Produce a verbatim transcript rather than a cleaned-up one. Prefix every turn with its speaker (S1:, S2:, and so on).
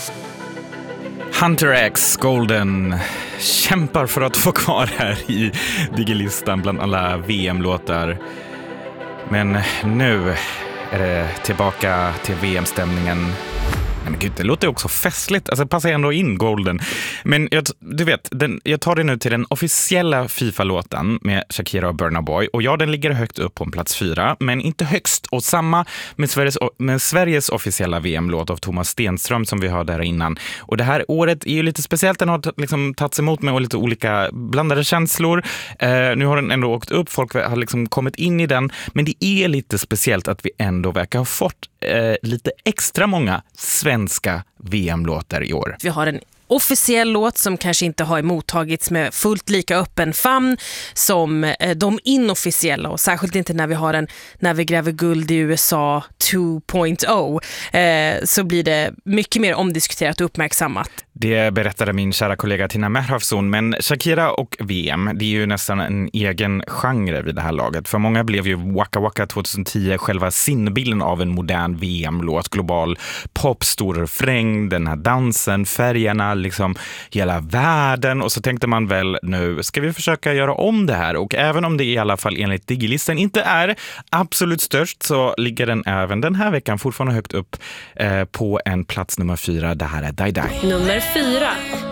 S1: Hunter X Golden kämpar för att få kvar här i Digilistan bland alla V M-låtar. Men nu är det tillbaka till V M-stämningen. Men gud, det låter också festligt. Alltså passar ändå in Golden. Men jag, du vet, den, jag tar det nu till den officiella FIFA-låten med Shakira och Burna Boy. Och ja, den ligger högt upp på en plats fyra, men inte högst. Och samma med Sveriges, med Sveriges officiella V M-låt av Thomas Stenström som vi hörde där innan. Och det här året är ju lite speciellt. Den har liksom tagits emot med lite olika blandade känslor. Eh, nu har den ändå åkt upp. Folk har liksom kommit in i den. Men det är lite speciellt att vi ändå verkar ha fått eh, lite extra många svenska V M-låtar i år.
S2: Vi har en officiell låt som kanske inte har mottagits med fullt lika öppen famn som de inofficiella, och särskilt inte när vi har en när vi gräver guld i U S A två punkt noll eh, så blir det mycket mer omdiskuterat och uppmärksammat.
S1: Det berättade min kära kollega Tina Merhafson, men Shakira och V M, det är ju nästan en egen genre vid det här laget. För många blev ju Waka Waka tjugohundratio själva sinnbilden av en modern V M-låt, global pop, stor refräng, den här dansen, färgerna, liksom hela världen. Och så tänkte man väl, nu ska vi försöka göra om det här. Och även om det i alla fall enligt Digilistan inte är absolut störst, så ligger den även den här veckan fortfarande högt upp eh, på en plats nummer fyra. Det här är Die Die.
S2: Nummer fyra.